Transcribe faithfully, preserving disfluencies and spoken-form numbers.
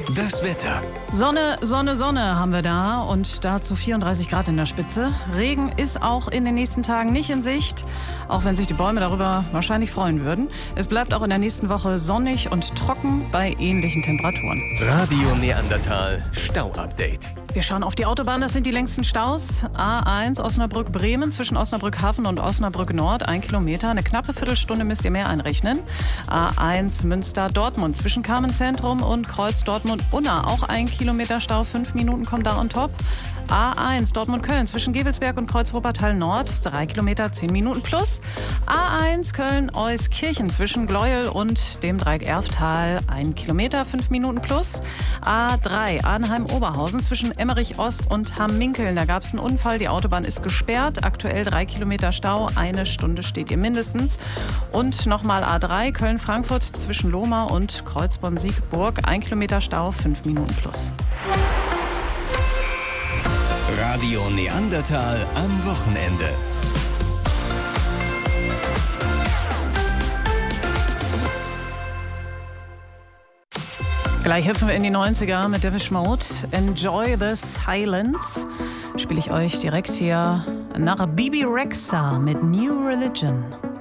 Das Wetter. Sonne, Sonne, Sonne haben wir da und dazu vierunddreißig Grad in der Spitze. Regen ist auch in den nächsten Tagen nicht in Sicht, auch wenn sich die Bäume darüber wahrscheinlich freuen würden. Es bleibt auch in der nächsten Woche sonnig und trocken bei ähnlichen Temperaturen. Radio Neandertal Stau-Update. Wir schauen auf die Autobahn, das sind die längsten Staus. A eins Osnabrück-Bremen zwischen Osnabrück-Hafen und Osnabrück-Nord, ein Kilometer. Eine knappe Viertelstunde müsst ihr mehr einrechnen. A eins Münster-Dortmund zwischen Carmen-Zentrum und Kreuz Dortmund-Unna, auch ein Kilometer Stau, fünf Minuten kommt da on top. A eins Dortmund-Köln zwischen Gevelsberg und Kreuz-Wuppertal-Nord, drei Kilometer, zehn Minuten plus. A eins Köln-Euskirchen zwischen Gleuel und dem Dreieck Erftal, ein Kilometer, fünf Minuten plus. A drei Arnheim-Oberhausen zwischen Emmerich Ost und Hamminkeln. Da gab es einen Unfall, die Autobahn ist gesperrt. Aktuell drei Kilometer Stau, eine Stunde steht ihr mindestens. Und nochmal A drei Köln-Frankfurt zwischen Lohmar und Kreuzborn-Siegburg, ein Kilometer Stau, fünf Minuten plus. Radio Neandertal am Wochenende. Gleich hüpfen wir in die neunziger mit Depeche Mode. Enjoy the Silence. Spiele ich euch direkt hier nach Bibi Rexha mit New Religion.